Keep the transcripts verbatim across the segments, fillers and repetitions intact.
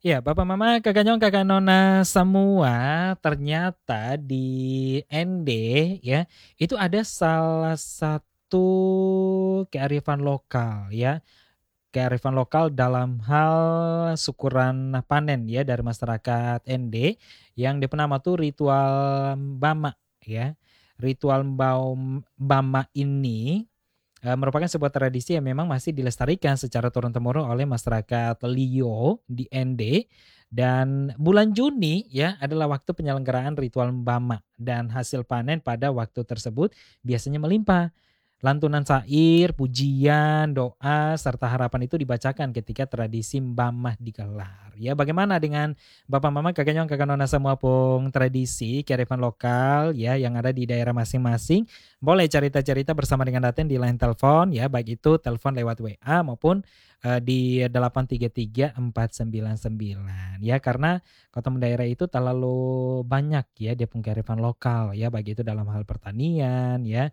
Ya, Papa Mama, Kakak Nyong, Kakak Nona semua, ternyata di N D ya, itu ada salah satu kearifan lokal ya. Kearifan lokal dalam hal syukuran panen ya dari masyarakat N D yang diberi tuh ritual Bama ya. Ritual baum Bama ini Eee, merupakan sebuah tradisi yang memang masih dilestarikan secara turun-temurun oleh masyarakat Liyo di N D, dan bulan Juni ya adalah waktu penyelenggaraan ritual Mbama, dan hasil panen pada waktu tersebut biasanya melimpah. Lantunan syair, pujian, doa, serta harapan itu dibacakan ketika tradisi Mbamah digelar. Ya, bagaimana dengan Bapak Mama, Kakak Nyong, Kakak Nona semua pung tradisi kearifan lokal ya yang ada di daerah masing-masing? Boleh cerita-cerita bersama dengan Daten di line telepon ya, baik itu telepon lewat W A maupun eh, di delapan tiga tiga empat sembilan sembilan ya, karena kota daerah itu terlalu banyak ya dia punya kearifan lokal ya, baik itu dalam hal pertanian ya,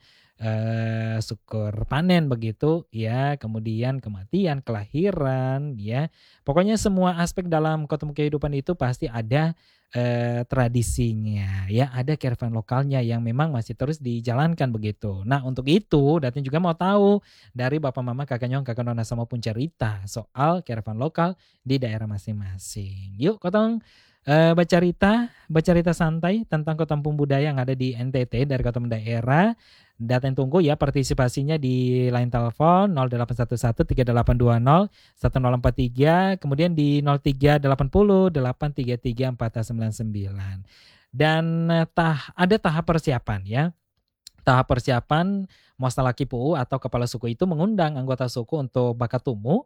eh, syukur panen begitu ya, kemudian kematian, kelahiran ya. Pokoknya semua aspek dalam kota kehidupan itu pasti ada Eee, tradisinya ya, ada kearifan lokalnya yang memang masih terus dijalankan begitu. Nah, untuk itu Datin juga mau tahu dari Bapak Mama, Kakak Nyong, Kakak Nona sama pun cerita soal kearifan lokal di daerah masing-masing. Yuk kotong, eee, bercerita bercerita santai tentang Kotampung Budaya yang ada di N T T dari Kotam Daerah. Datin tunggu ya partisipasinya di line telepon nol delapan satu satu tiga delapan dua nol satu nol empat tiga, kemudian di nol tiga delapan nol delapan tiga tiga empat sembilan sembilan. Dan eh, tah ada tahap persiapan ya. Tahap persiapan Mostalaki Kipu atau kepala suku itu mengundang anggota suku untuk bakatumu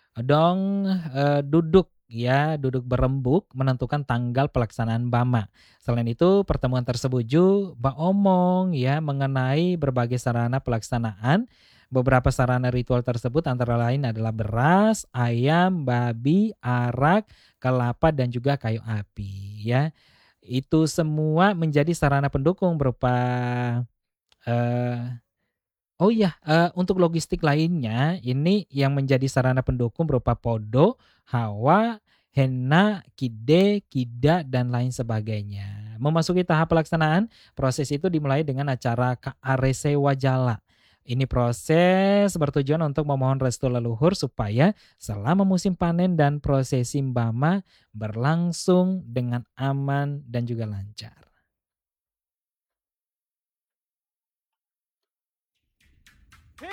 dong, eee, duduk ya, duduk berembuk menentukan tanggal pelaksanaan Bama. Selain itu pertemuan tersebut juga omong ya mengenai berbagai sarana pelaksanaan. Beberapa sarana ritual tersebut antara lain adalah beras, ayam, babi, arak, kelapa, dan juga kayu api ya. Itu semua menjadi sarana pendukung berupa, eee oh iya, eee, untuk logistik lainnya, ini yang menjadi sarana pendukung berupa podo, hawa, henna, kide, kida, dan lain sebagainya. Memasuki tahap pelaksanaan, proses itu dimulai dengan acara Kaarese Wajala. Ini proses bertujuan untuk memohon restu leluhur supaya selama musim panen dan prosesi mbama berlangsung dengan aman dan juga lancar.